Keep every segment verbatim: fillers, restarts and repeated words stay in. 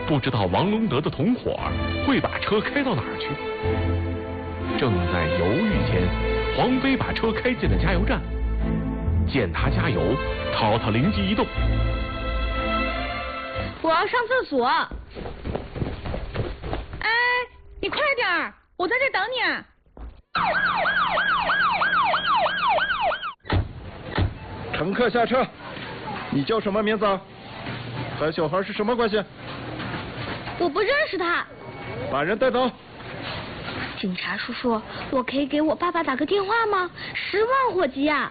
不知道王龙德的同伙会把车开到哪儿去。正在犹豫间，黄飞把车开进了加油站。见他加油，涛涛灵机一动： 我要上厕所。哎，你快点儿，我在这等你。 乘客下车。你叫什么名字？和小孩是什么关系？ 我不认识他。 把人带走。 警察叔叔，我可以给我爸爸打个电话吗？十万火急啊！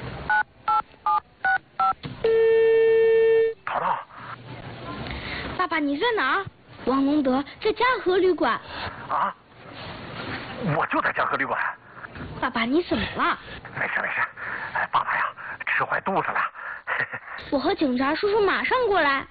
淘淘， 爸爸你在哪儿？王龙德在嘉禾旅馆。 啊？我就在嘉禾旅馆。 爸爸你怎么了？ 没事没事，爸爸呀，吃坏肚子了。 我和警察叔叔马上过来。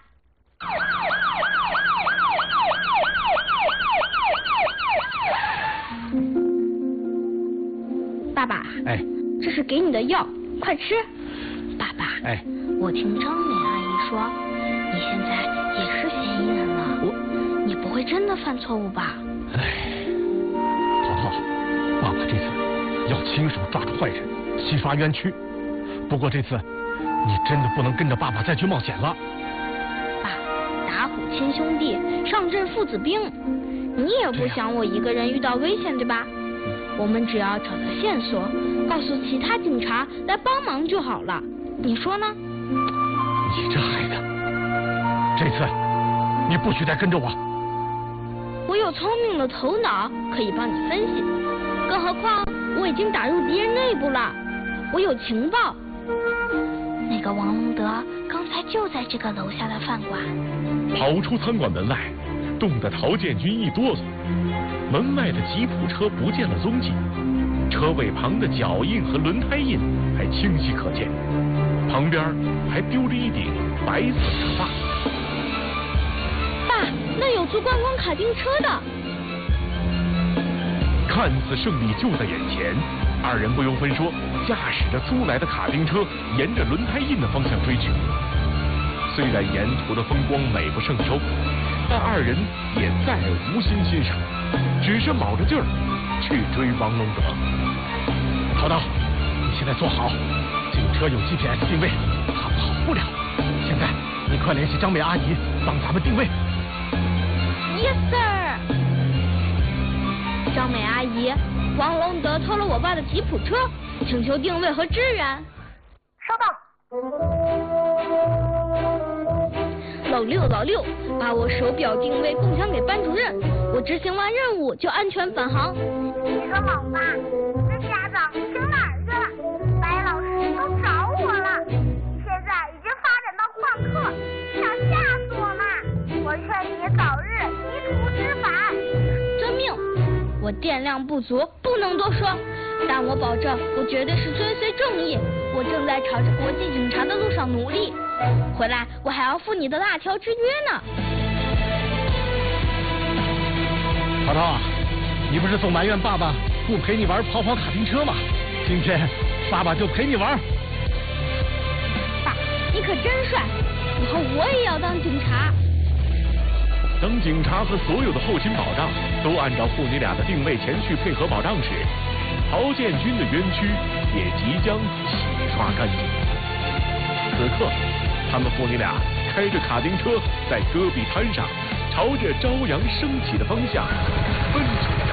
爸爸， 哎， 这是给你的药，快吃。爸爸， 哎， 我听张美阿姨说，你现在也是嫌疑人了。 我， 你不会真的犯错误吧？ 哎，淘淘，爸爸这次要亲手抓住坏人，洗刷冤屈。不过这次，你真的不能跟着爸爸再去冒险了。 爸，打虎亲兄弟，上阵父子兵。你也不想我一个人遇到危险，对吧？我们只要找到线索，告诉其他警察来帮忙就好了。你说呢？ 你这孩子，这次你不许再跟着我。 我有聪明的头脑，可以帮你分析。更何况我已经打入敌人内部了，我有情报。那个王龙德刚才就在这个楼下的饭馆。 跑出餐馆门外，冻得陶建军一哆嗦。门外的吉普车不见了踪迹，车位旁的脚印和轮胎印还清晰可见，旁边还丢着一顶白色假发。 爸，那有坐观光卡丁车的。 看似胜利就在眼前，二人不由分说，驾驶着租来的卡丁车，沿着轮胎印的方向追去。虽然沿途的风光美不胜收，但二人也再无心欣赏，只是卯着劲儿去追王龙德。 淘淘，你现在坐好，警车有 G P S 定位，他跑不了。现在你快联系张美阿姨，帮咱们定位。 Yes sir。张美阿姨，王龙德偷了我爸的吉普车，请求定位和支援。 收到。 老六，老六，把我手表定位共享给班主任，我执行完任务就安全返航。 你说老爸，这家长请哪儿去了？白老师都找我了，你现在已经发展到旷课，想吓死我吗？我劝你早日以土执法。 遵命。我电量不足，不能多说，但我保证，我绝对是追随正义。我正在朝着国际警察的路上努力，回来我还要赴你的辣条之约呢。 淘淘啊，你不是总埋怨爸爸不陪你玩跑跑卡丁车吗？今天爸爸就陪你玩。 爸，你可真帅，以后我也要当警察。 当警察和所有的后勤保障都按照父女俩的定位前去配合保障时，陶建军的冤屈也即将洗刷干净。此刻，他们父女俩开着卡丁车在戈壁滩上，朝着朝阳升起的方向奔驰着。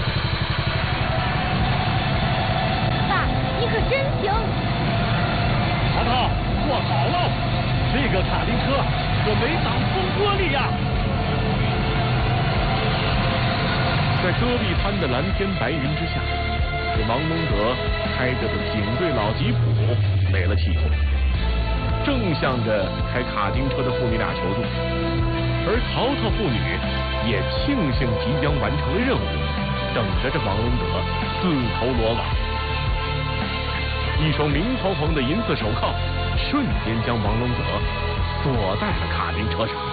爸，你可真行！ 淘淘，坐好了，这个卡丁车可没挡风玻璃呀。 在戈壁滩的蓝天白云之下，给王龙德开着的警队老吉普没了气头，正向着开卡丁车的父女俩求助，而淘淘父女也庆幸即将完成了任务，等着这王龙德自投罗网。一双明晃晃的银色手铐瞬间将王龙德锁在了卡丁车上。